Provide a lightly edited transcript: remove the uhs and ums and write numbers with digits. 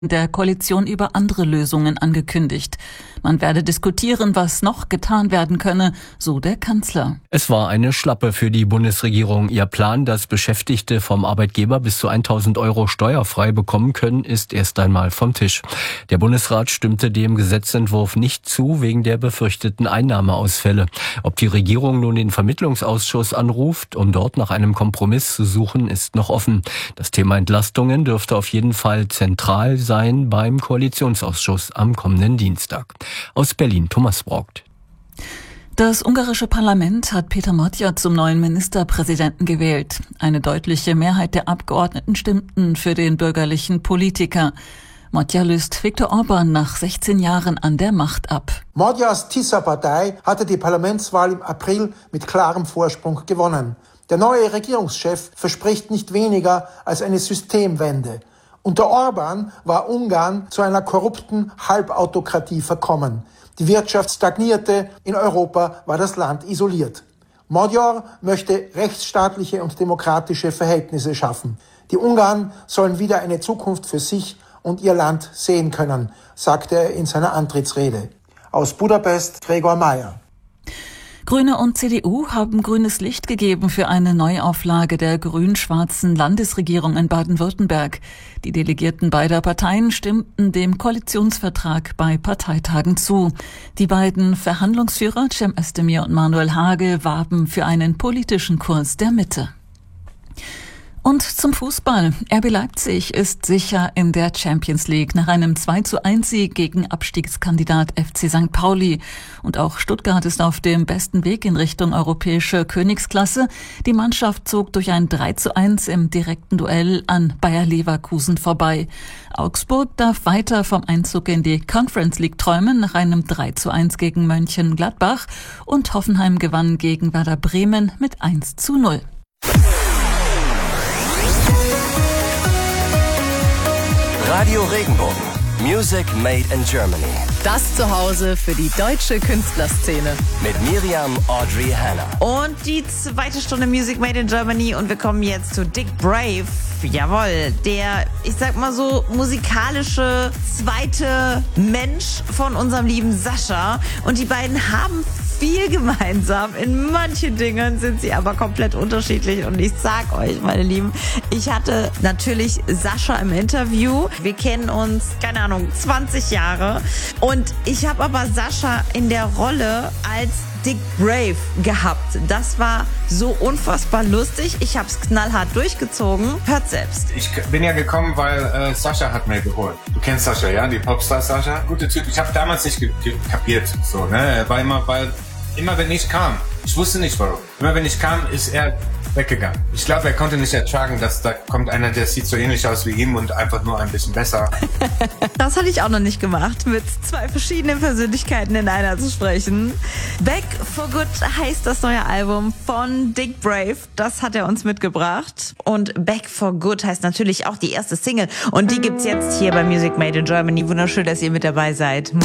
der Koalition über andere Lösungen angekündigt. Man werde diskutieren, was noch getan werden könne, so der Kanzler. Es war eine Schlappe für die Bundesregierung. Ihr Plan, dass Beschäftigte vom Arbeitgeber bis zu 1.000 € steuerfrei bekommen können, ist erst einmal vom Tisch. Der Bundesrat stimmte dem Gesetzentwurf nicht zu, wegen der befürchteten Einnahmeausfälle. Ob die Regierung nun den Vermittlungsausschuss anruft, um dort nach einem Kompromiss zu suchen, ist noch offen. Das Thema Entlastungen dürfte auf jeden Fall zentral sein beim Koalitionsausschuss am kommenden Dienstag. Aus Berlin, Thomas Braugt. Das ungarische Parlament hat Péter Magyar zum neuen Ministerpräsidenten gewählt. Eine deutliche Mehrheit der Abgeordneten stimmten für den bürgerlichen Politiker. Magyar löst Viktor Orbán nach 16 Jahren an der Macht ab. Magyars Tisza-Partei hatte die Parlamentswahl im April mit klarem Vorsprung gewonnen. Der neue Regierungschef verspricht nicht weniger als eine Systemwende. Unter Orbán war Ungarn zu einer korrupten Halbautokratie verkommen. Die Wirtschaft stagnierte, in Europa war das Land isoliert. Magyar möchte rechtsstaatliche und demokratische Verhältnisse schaffen. Die Ungarn sollen wieder eine Zukunft für sich und ihr Land sehen können, sagte er in seiner Antrittsrede. Aus Budapest, Gregor Mayer. Grüne und CDU haben grünes Licht gegeben für eine Neuauflage der grün-schwarzen Landesregierung in Baden-Württemberg. Die Delegierten beider Parteien stimmten dem Koalitionsvertrag bei Parteitagen zu. Die beiden Verhandlungsführer, Cem Özdemir und Manuel Hagel, warben für einen politischen Kurs der Mitte. Und zum Fußball. RB Leipzig ist sicher in der Champions League nach einem 2:1-Sieg gegen Abstiegskandidat FC St. Pauli. Und auch Stuttgart ist auf dem besten Weg in Richtung europäische Königsklasse. Die Mannschaft zog durch ein 3:1 im direkten Duell an Bayer Leverkusen vorbei. Augsburg darf weiter vom Einzug in die Conference League träumen nach einem 3:1 gegen Mönchengladbach. Und Hoffenheim gewann gegen Werder Bremen mit 1:0. Radio Regenbogen. Music made in Germany. Das Zuhause für die deutsche Künstlerszene. Mit Miriam Audrey Hanna. Und die zweite Stunde Music made in Germany. Und wir kommen jetzt zu Dick Brave. Jawohl, der, ich sag mal so, musikalische zweite Mensch von unserem lieben Sascha. Und die beiden haben viel gemeinsam. In manchen Dingen sind sie aber komplett unterschiedlich. Und ich sag euch, meine Lieben, ich hatte natürlich Sascha im Interview. Wir kennen uns, keine Ahnung, 20 Jahre. Und ich habe aber Sascha in der Rolle als Dick Brave gehabt. Das war so unfassbar lustig. Ich habe es knallhart durchgezogen. Hört selbst. Ich bin ja gekommen, weil Sascha hat mir geholt. Du kennst Sascha, ja? Die Popstar Sascha. Guter Typ. Ich habe damals nicht kapiert. So, ne? Er war immer wenn ich kam, ich wusste nicht warum. Immer wenn ich kam, ist er weggegangen. Ich glaube, er konnte nicht ertragen, dass da kommt einer, der sieht so ähnlich aus wie ihm und einfach nur ein bisschen besser. Das hatte ich auch noch nicht gemacht, mit zwei verschiedenen Persönlichkeiten in einer zu sprechen. Back for Good heißt das neue Album von Dick Brave. Das hat er uns mitgebracht. Und Back for Good heißt natürlich auch die erste Single. Und die gibt's jetzt hier bei Music Made in Germany. Wunderschön, dass ihr mit dabei seid.